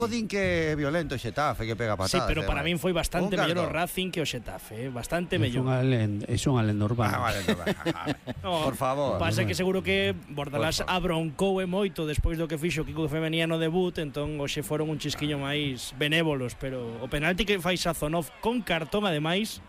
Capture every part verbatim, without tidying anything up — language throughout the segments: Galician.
Din que é violento o Xetafe, que pega patadas. Sí, pero eh, para vale. min foi bastante Un mellor o cartón. Racing que o Xetafe, eh? Bastante É mellor. unha lenda, é unha lenda Ah, urbana. vale, no, vale. No, Por favor. Pasa que seguro que Bordalás Por favor. abroncou e moito despois do que fixo Kiko Femenía no debut, entón hoxe foron un chisquiño máis benévolos, pero o penalti que fai Sazonov con cartón ademais.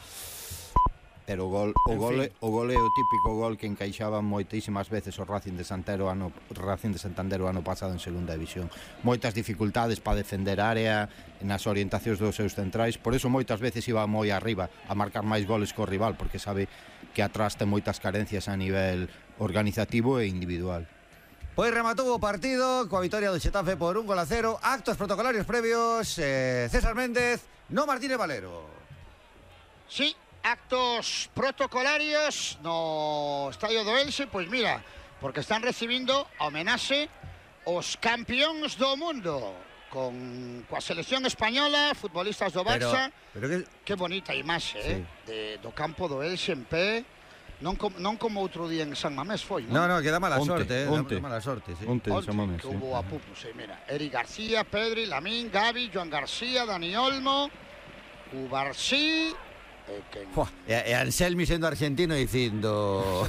Pero o gol, o gol, o gol é o típico gol que encaixaba moitísimas veces o Racing de Santander o ano, Racing de Santander o ano pasado en segunda división. Moitas dificultades para defender a área nas orientacións dos seus centrais, por eso moitas veces iba moi arriba a marcar máis goles co rival, porque sabe que atrás ten moitas carencias a nivel organizativo e individual. Pois rematou o partido coa vitoria do Xetafe por un gol a cero. Actos protocolarios previos, eh, César Méndez, no Martínez Valero. Sí, actos protocolarios no Estadio do Elxe, pois mira, porque están recibindo a homenaxe os campións do mundo con coa selección española, futbolistas do Barça. Pero, pero que... que bonita imaxe, sí. eh, de, do campo do Elxe en pé. Non, com, non como outro día en San Mamés foi, non? No, no, que dá mala Onte, sorte, eh, onte. dá mala sorte, sí. Onte, Onte, San Mamés, que sí. hubo a Pupu, sí, mira. Eric García, Pedri, Lamín, Gavi, Joan García, Dani Olmo, Ubarsí... Eh, que... Fua, e, e Anselmi sendo argentino dicindo...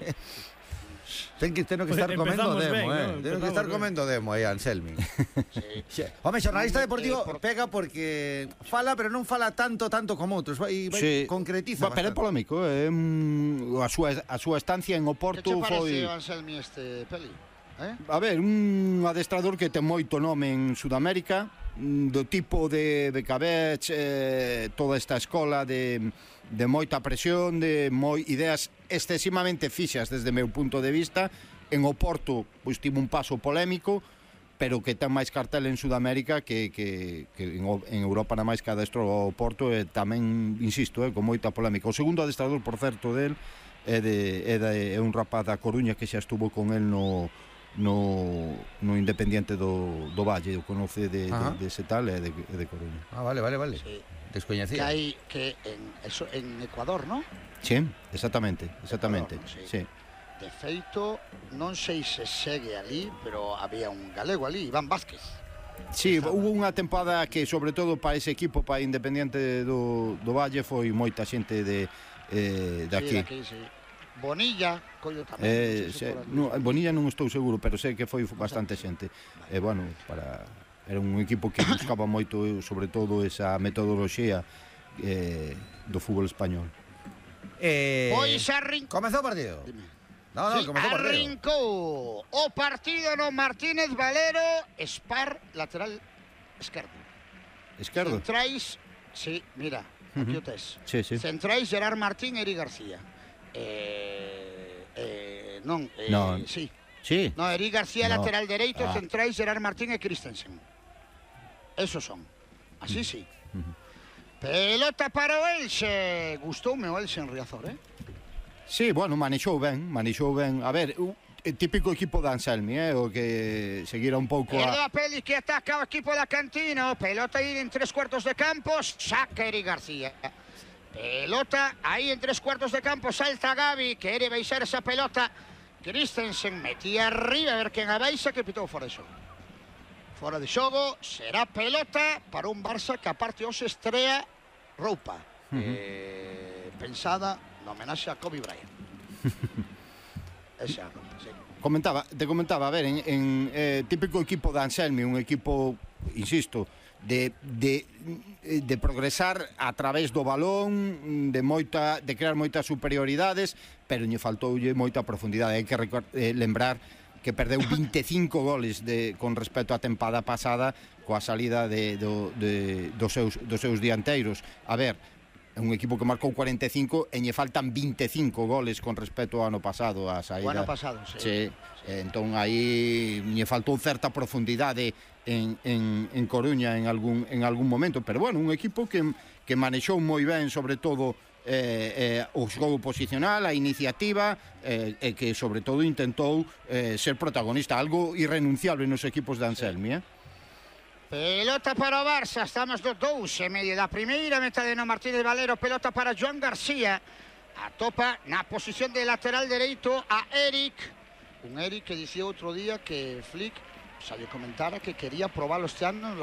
Ten que, tengo que Pues estar comendo empezamos demo, ben, eh. ¿no? Tengo que estar Empezamos comendo demo aí, Anselmi. Sí. Home, xornalista deportivo Eh, por- pega porque fala, pero non fala tanto, tanto como outros. Vai, vai Sí. concretiza Ba, pero é bastante. polémico, eh? a, súa, a súa estancia en Que Oporto che parece, foi... Anselmi, este peli? Eh? A ver, un adestrador que ten moito nome en Sudamérica, do tipo de Becabech, eh, toda esta escola de, de moita presión, de moi ideas excesivamente fixas desde o meu punto de vista. En Oporto pois tivo un paso polémico, pero que ten máis cartel en Sudamérica que, que, que en, en Europa na máis que adestro o Oporto, e tamén, insisto, eh, con moita polémica. O segundo adestrador, por certo, del é, de, é, de, é un rapaz da Coruña que xa estuvo con el no no, no Independiente do, do Valle, o conoce de, de, de ese tal, é de, é de Coruña. Ah, vale, vale, vale. Sí. Que Descoñecía. hai que en, eso, en Ecuador, ¿no? Sí, exactamente, exactamente, Ecuador, sí. De feito, non sei se segue ali, pero había un galego ali, Iván Vázquez. Sí, hubo unha tempada que, sobre todo para ese equipo, para Independiente do, do Valle, foi moita xente de, eh, de aquí. Sí, de aquí, sí. Bonilla, collo tamén. Eh, non sei se se, por ali. no, Bonilla non estou seguro, pero sei que foi bastante xente. E, bueno, para, era un equipo que buscaba moito, sobre todo, esa metodoloxía eh, do fútbol español. Eh, Pois arrincou. comezou o partido. Dime. No, no, Sí, comezou o partido. arrincou o partido no Martínez Valero, Spar, lateral esquerdo. Esquerdo? Centrais, sí, mira, aquí o tes. Sí, sí. Centrais, Gerard Martín e Eric García. Eh, eh, non, eh, No. sí. Sí. No, Eric García, No. lateral dereito, Ah. centrais, Gerard Martín e Christensen. Esos son. Así sí. Pelota para o Elxe. Gustoume o Elxe en Riazor, eh? Sí, bueno, manexou ben, manexou ben. A ver, o típico equipo de Anselmi, eh, o que seguira un pouco Perdo a... a Peli que ataca o equipo da Cantino. Pelota aí en tres cuartos de campo. Saca Eric García. Pelota aí en tres cuartos de campo. Salta Gavi. Quere baixar esa pelota. Christensen metía arriba. A ver quen a baixa, que pitou fora de xogo. Fora de xogo. Será pelota para un Barça que aparte hoxe estrea roupa. Uh -huh. eh, pensada no homenaxe a Kobe Bryant. Esa roupa, sí. Comentaba, te comentaba, a ver, en, en eh, típico equipo de Anselmi, un equipo, insisto, de, de, de progresar a través do balón, de moita de crear moitas superioridades, pero lle faltoulle moita profundidade. Hai que eh, lembrar que perdeu veinticinco goles de, con respecto á tempada pasada coa salida de, do, de, dos, seus, dos seus dianteiros. A ver, é un equipo que marcou cuarenta e cinco e lle faltan veinticinco goles con respecto ao ano pasado, a saída. O ano pasado, sí. Sí. Entón aí lle faltou certa profundidade en, en, en Coruña en algún, en algún momento, pero bueno, un equipo que, que manexou moi ben, sobre todo eh, eh, o xogo posicional, a iniciativa, eh, e que sobre todo intentou eh, ser protagonista, algo irrenunciable nos equipos de Anselmi, eh? Pelota para o Barça, estamos dos dous e medio da primeira metade no Martínez Valero. Pelota para Joan García, atopa na posición de lateral dereito a Eric, un Eric que dicía outro día que Flick Sabio comentara que quería probarlo este año